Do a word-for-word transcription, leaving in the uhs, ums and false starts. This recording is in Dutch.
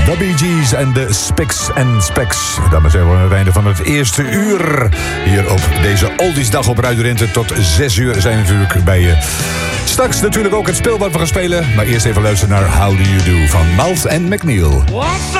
The Bee Gees en de Spicks and Specks. Daarmee zijn we aan het einde van het eerste uur. Hier op deze Oldiesdag op Radio Rente. Tot zes uur zijn we natuurlijk bij je. Straks natuurlijk ook het speel wat we gaan spelen. Maar eerst even luisteren naar How Do You Do van Mouth and McNeil.